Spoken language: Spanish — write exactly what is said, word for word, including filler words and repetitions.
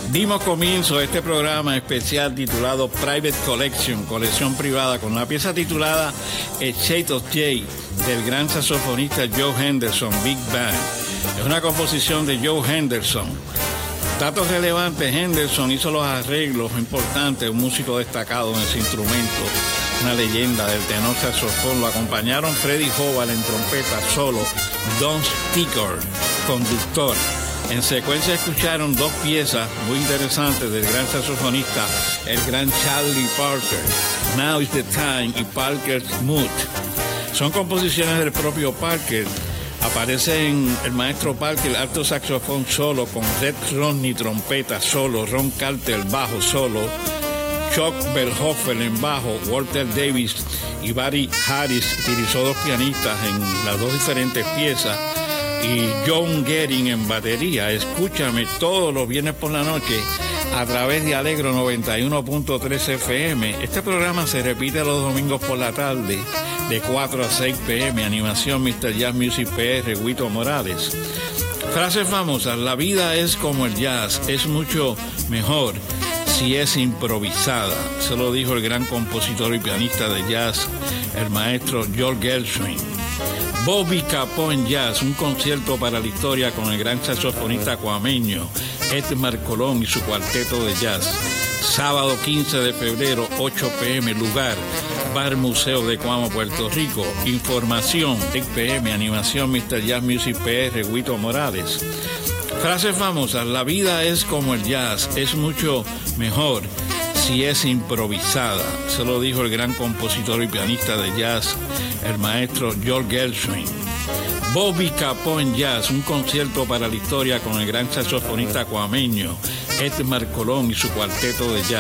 Dimos comienzo a este programa especial titulado Private Collection, colección privada, con la pieza titulada A Shade of Jay del gran saxofonista Joe Henderson, Big Band. Es una composición de Joe Henderson. Datos relevantes: Henderson hizo los arreglos importantes, un músico destacado en ese instrumento, una leyenda del tenor saxofón. Lo acompañaron Freddie Howell en trompeta solo, Don Sticker, conductor. En secuencia escucharon dos piezas muy interesantes del gran saxofonista, el gran Charlie Parker, Now is the Time y Parker's Mood. Son composiciones del propio Parker. Aparecen el maestro Parker, alto saxofón solo, con Red Rodney trompeta solo, Ron Carter bajo solo, Chuck Berhofer en bajo, Walter Davis y Buddy Harris utilizó dos pianistas en las dos diferentes piezas, y John Gehring en batería. Escúchame todos los viernes por la noche a través de Alegro noventa y uno punto tres F M. Este programa se repite los domingos por la tarde de cuatro a seis P M Animación mister Jazz Music P R, Huito Morales. Frases famosas: la vida es como el jazz, es mucho mejor si es improvisada. Se lo dijo el gran compositor y pianista de jazz, el maestro George Gershwin. Bobby Capó en jazz, un concierto para la historia con el gran saxofonista cuameño Edmar Colón y su cuarteto de jazz. Sábado quince de febrero, ocho P M, lugar Bar Museo de Cuamo, Puerto Rico. Información, seis P M, Animación mister Jazz Music P R, Huito Morales. Frases famosas: la vida es como el jazz, es mucho mejor si es improvisada. Se lo dijo el gran compositor y pianista de jazz, el maestro George Gershwin. Bobby Capó en jazz, un concierto para la historia con el gran saxofonista cuameño Edmar Colón y su cuarteto de jazz.